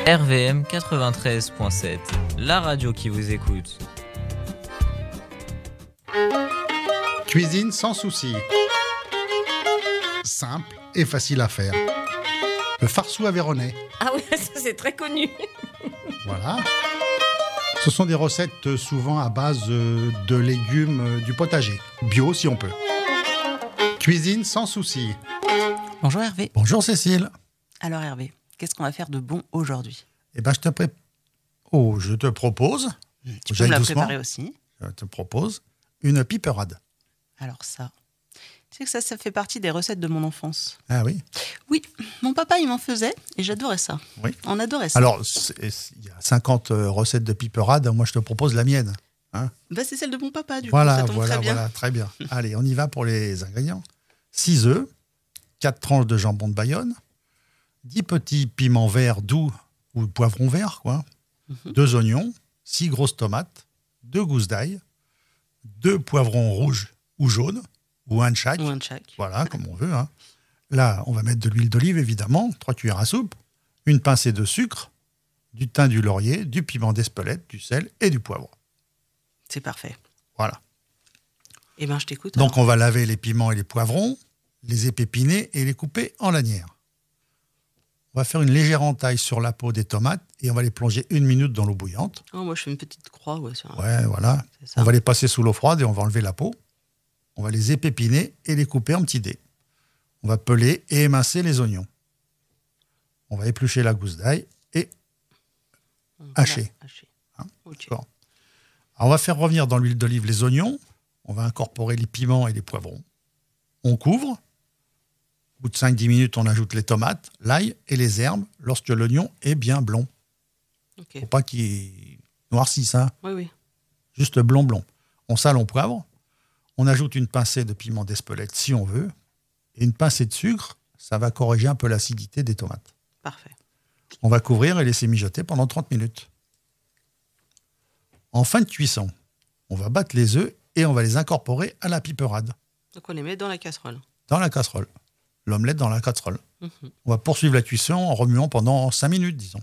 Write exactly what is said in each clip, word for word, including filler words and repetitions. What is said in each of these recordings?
R V M quatre-vingt-treize point sept, la radio qui vous écoute. Cuisine sans souci. Simple et facile à faire. Le farceau aveyronnais. Ah oui, ça c'est très connu. Voilà. Ce sont des recettes souvent à base de légumes du potager. Bio si on peut. Cuisine sans souci. Bonjour Hervé. Bonjour Cécile. Alors Hervé, qu'est-ce qu'on va faire de bon aujourd'hui ? Eh ben je te pré... Oh, je te propose. Tu peux me la préparer aussi. Je te propose une piperade. Alors ça, tu sais que ça, ça fait partie des recettes de mon enfance. Ah oui. Oui, mon papa il m'en faisait et j'adorais ça. Oui. On adorait ça. Alors il y a cinquante recettes de piperade. Moi je te propose la mienne. Hein bah, c'est celle de mon papa du voilà, coup. Ça tombe voilà, très bien. voilà, très bien. Allez, on y va pour les ingrédients. six œufs, quatre tranches de jambon de Bayonne, dix petits piments verts doux ou poivrons verts, quoi, mm-hmm. deux oignons, six grosses tomates, deux gousses d'ail, deux poivrons rouges ou jaunes, ou un de chaque. Ou un de chaque. Voilà, comme on veut. Hein. Là, on va mettre de l'huile d'olive, évidemment, trois cuillères à soupe, une pincée de sucre, du thym, du laurier, du piment d'Espelette, du sel et du poivre. C'est parfait. Voilà. Eh bien, je t'écoute. Donc, alors. on va laver les piments et les poivrons, les épépiner et les couper en lanières. On va faire une légère entaille sur la peau des tomates et on va les plonger une minute dans l'eau bouillante. Oh, moi, je fais une petite croix. Ouais, sur un... ouais voilà. On va les passer sous l'eau froide et on va enlever la peau. On va les épépiner et les couper en petits dés. On va peler et émincer les oignons. On va éplucher la gousse d'ail et hacher. hacher. Hein okay. Alors, on va faire revenir dans l'huile d'olive les oignons. On va incorporer les piments et les poivrons. On couvre. Au bout de cinq à dix minutes, on ajoute les tomates, l'ail et les herbes lorsque l'oignon est bien blond. Il okay. ne faut pas qu'il noircisse. Hein. Oui, oui. Juste blond, blond. On sale, on poivre. On ajoute une pincée de piment d'Espelette si on veut. Et une pincée de sucre, ça va corriger un peu l'acidité des tomates. Parfait. On va couvrir et laisser mijoter pendant trente minutes. En fin de cuisson, on va battre les œufs et on va les incorporer à la piperade. Donc on les met dans la casserole. Dans la casserole. L'omelette dans la casserole. Mmh. On va poursuivre la cuisson en remuant pendant cinq minutes, disons.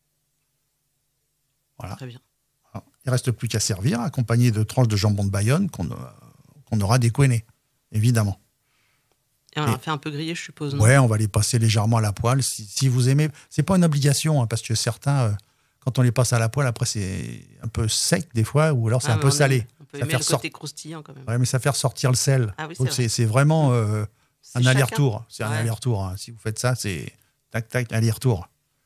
Voilà. Très bien. Alors, il ne reste plus qu'à servir, accompagné de tranches de jambon de Bayonne qu'on, qu'on aura décoiné, évidemment. Et on et, a fait un peu griller, je suppose. Non ouais, on va les passer légèrement à la poêle. Si, si vous aimez, c'est pas une obligation, hein, parce que certains, euh, quand on les passe à la poêle, après c'est un peu sec des fois, ou alors c'est ah, un peu salé. On peut aimer le côté sort... croustillant quand même. Ouais, mais ça fait ressortir le sel. Ah, oui, Donc c'est, c'est, c'est vraiment euh, c'est un chacun. aller-retour. C'est ouais. un aller-retour. Hein. Si vous faites ça, c'est tac tac aller-retour.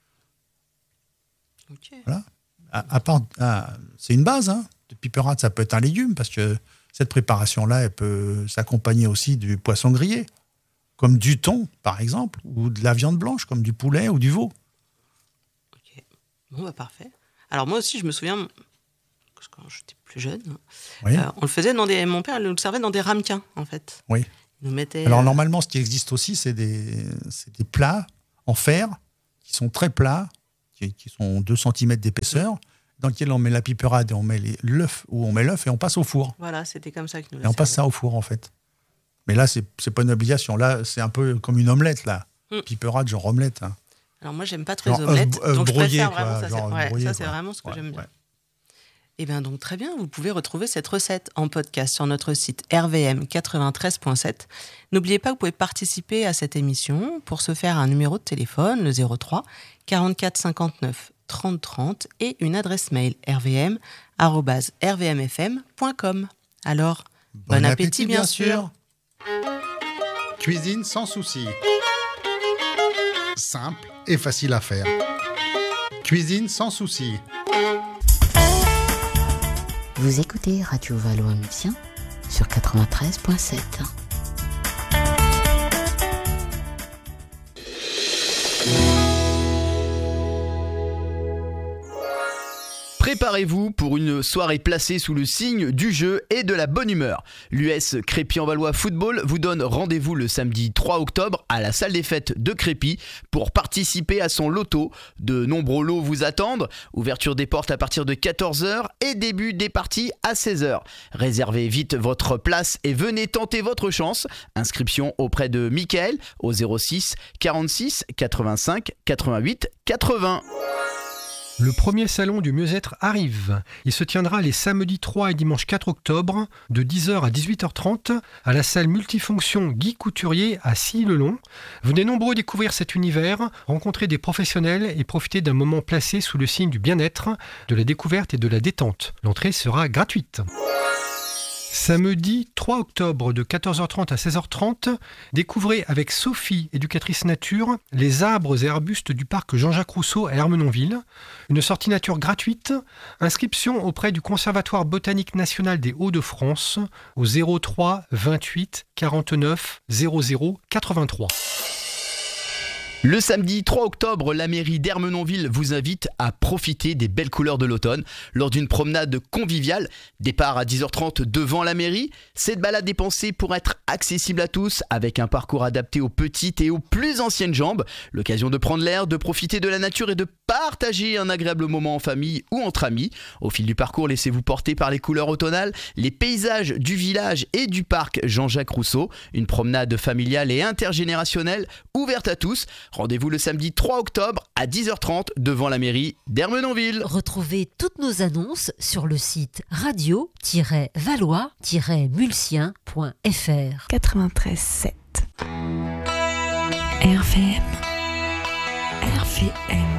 Ok. Voilà. À, à part, à, c'est une base. Hein. De piperade, ça peut être un légume parce que cette préparation-là, elle peut s'accompagner aussi du poisson grillé. Comme du thon, par exemple, ou de la viande blanche, comme du poulet ou du veau. Ok, bon, bah parfait. Alors moi aussi, je me souviens, quand j'étais plus jeune, oui. euh, on le faisait dans des... Mon père nous le servait dans des ramequins, en fait. Oui. Il nous mettait, Alors euh... normalement, ce qui existe aussi, c'est des, c'est des plats en fer, qui sont très plats, qui, qui sont deux centimètres d'épaisseur, mmh. dans lesquels on met la piperade et on met les, l'œuf, ou on met l'œuf et on passe au four. Voilà, c'était comme ça que nous Et on passe ça au four, en fait. Mais là, c'est, c'est pas une obligation. Là, c'est un peu comme une omelette, là. Mm. Piperade, genre omelette. Hein. Alors, moi, j'aime pas trop les omelettes. Euh, euh, donc, brouillé, je préfère vraiment ça. Genre, c'est, ouais, brouillé, ça, c'est quoi. vraiment ce que ouais, j'aime bien. Ouais. Et bien, donc, très bien. Vous pouvez retrouver cette recette en podcast sur notre site R V M quatre-vingt-treize point sept. N'oubliez pas que vous pouvez participer à cette émission. Pour ce faire, un numéro de téléphone, le zéro trois quarante-quatre cinquante-neuf trente trente et une adresse mail r v m arobase r v m f m point com. Alors, bon, bon appétit, appétit, bien sûr. sûr. Cuisine sans souci. Simple et facile à faire. Cuisine sans souci. Vous écoutez Radio Valois-Mucien sur quatre-vingt-treize point sept. Préparez-vous pour une soirée placée sous le signe du jeu et de la bonne humeur. L'U S Crépy-en-Valois Football vous donne rendez-vous le samedi trois octobre à la salle des fêtes de Crépy pour participer à son loto. De nombreux lots vous attendent. Ouverture des portes à partir de quatorze heures et début des parties à seize heures. Réservez vite votre place et venez tenter votre chance. Inscription auprès de Mickaël au zéro six quarante-six quatre-vingt-cinq quatre-vingt-huit quatre-vingts. Le premier salon du mieux-être arrive. Il se tiendra les samedis trois et dimanche quatre octobre de dix heures à dix-huit heures trente à la salle multifonction Guy Couturier à Sille-le-Long. Venez nombreux découvrir cet univers, rencontrer des professionnels et profiter d'un moment placé sous le signe du bien-être, de la découverte et de la détente. L'entrée sera gratuite. Samedi trois octobre de quatorze heures trente à seize heures trente, découvrez avec Sophie, éducatrice nature, les arbres et arbustes du parc Jean-Jacques Rousseau à Ermenonville. Une sortie nature gratuite. Inscription auprès du Conservatoire botanique national des Hauts-de-France au zéro trois vingt-huit quarante-neuf zéro zéro quatre-vingt-trois. Le samedi trois octobre, la mairie d'Ermenonville vous invite à profiter des belles couleurs de l'automne lors d'une promenade conviviale. Départ à dix heures trente devant la mairie. Cette balade est pensée pour être accessible à tous avec un parcours adapté aux petites et aux plus anciennes jambes. L'occasion de prendre l'air, de profiter de la nature et de partager un agréable moment en famille ou entre amis. Au fil du parcours, laissez-vous porter par les couleurs automnales, les paysages du village et du parc Jean-Jacques Rousseau. Une promenade familiale et intergénérationnelle ouverte à tous. Rendez-vous le samedi trois octobre à dix heures trente devant la mairie d'Ermenonville. Retrouvez toutes nos annonces sur le site radio tiret valois tiret mulsien point f r. quatre-vingt-treize sept R V M R V M